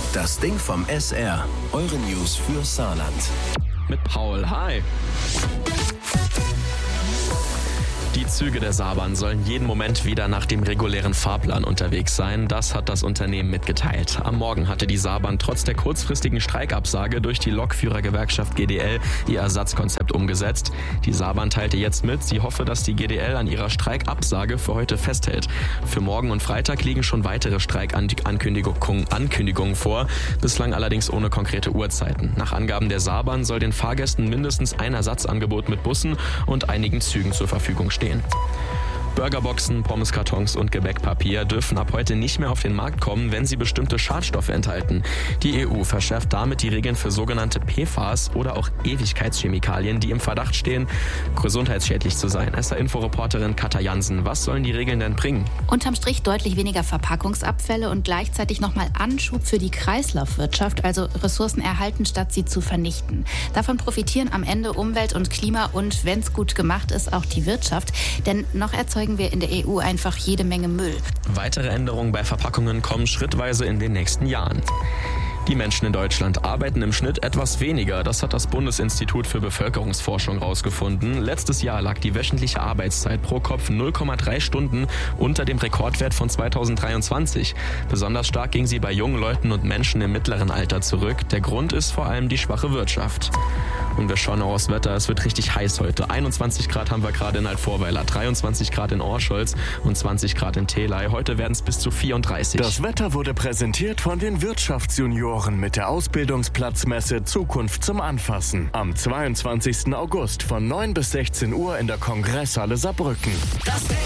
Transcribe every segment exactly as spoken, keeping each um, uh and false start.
Das Ding vom S R. Eure News für Saarland. Mit Paul. Hi. Die Züge der Saarbahn sollen jeden Moment wieder nach dem regulären Fahrplan unterwegs sein. Das hat das Unternehmen mitgeteilt. Am Morgen hatte die Saarbahn trotz der kurzfristigen Streikabsage durch die Lokführergewerkschaft G D L ihr Ersatzkonzept umgesetzt. Die Saarbahn teilte jetzt mit, sie hoffe, dass die G D L an ihrer Streikabsage für heute festhält. Für morgen und Freitag liegen schon weitere Streikankündigungen Ankündigungen vor, bislang allerdings ohne konkrete Uhrzeiten. Nach Angaben der Saarbahn soll den Fahrgästen mindestens ein Ersatzangebot mit Bussen und einigen Zügen zur Verfügung stehen. Burgerboxen, Pommeskartons und Gebäckpapier dürfen ab heute nicht mehr auf den Markt kommen, wenn sie bestimmte Schadstoffe enthalten. Die E U verschärft damit die Regeln für sogenannte P F A S oder auch Ewigkeitschemikalien, die im Verdacht stehen, gesundheitsschädlich zu sein. S R-Inforeporterin Katja Jansen, was sollen die Regeln denn bringen? Unterm Strich deutlich weniger Verpackungsabfälle und gleichzeitig nochmal Anschub für die Kreislaufwirtschaft, also Ressourcen erhalten, statt sie zu vernichten. Davon profitieren am Ende Umwelt und Klima und, wenn es gut gemacht ist, auch die Wirtschaft. Denn noch erzeugen wir in der E U einfach jede Menge Müll. Weitere Änderungen bei Verpackungen kommen schrittweise in den nächsten Jahren. Die Menschen in Deutschland arbeiten im Schnitt etwas weniger. Das hat das Bundesinstitut für Bevölkerungsforschung herausgefunden. Letztes Jahr lag die wöchentliche Arbeitszeit pro Kopf null Komma drei Stunden unter dem Rekordwert von zweitausenddreiundzwanzig. Besonders stark ging sie bei jungen Leuten und Menschen im mittleren Alter zurück. Der Grund ist vor allem die schwache Wirtschaft. Und wir schauen auch aufs Wetter. Es wird richtig heiß heute. einundzwanzig Grad haben wir gerade in Altvorweiler, dreiundzwanzig Grad in Orscholz und zwanzig Grad in Theley. Heute werden es bis zu vierunddreißig. Das Wetter wurde präsentiert von den Wirtschaftsjunioren mit der Ausbildungsplatzmesse Zukunft zum Anfassen. Am zweiundzwanzigsten August von neun bis sechzehn Uhr in der Kongresshalle Saarbrücken. Das Ding.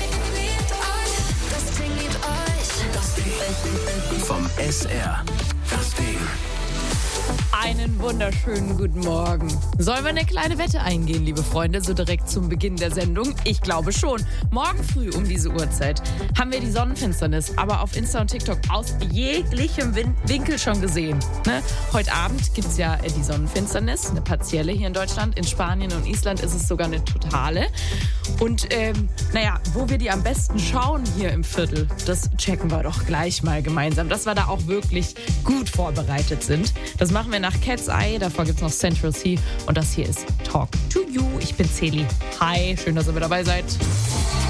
Das Ding liebt euch. Das Ding vom S R. Das Ding. Einen wunderschönen guten Morgen. Sollen wir eine kleine Wette eingehen, liebe Freunde, so direkt zum Beginn der Sendung? Ich glaube schon. Morgen früh um diese Uhrzeit haben wir die Sonnenfinsternis, aber auf Insta und TikTok aus jeglichem Win- Winkel schon gesehen. Ne? Heute Abend gibt es ja die Sonnenfinsternis, eine partielle hier in Deutschland. In Spanien und Island ist es sogar eine totale. Und ähm, naja, wo wir die am besten schauen hier im Viertel, das checken wir doch gleich mal gemeinsam, dass wir da auch wirklich gut vorbereitet sind. Das machen wir nach Cat's Eye, davor gibt es noch Central Sea und das hier ist Talk to You. Ich bin Celi. Hi, schön, dass ihr mit dabei seid.